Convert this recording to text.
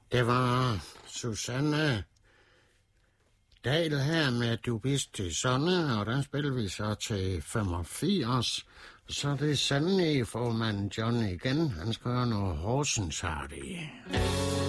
Det var Susanne Dahl her med Du bist til Sonne, og den spiller vi så til 85. Så det er sandelig formanden John igen. Han skal høre noget Horsens Hardy.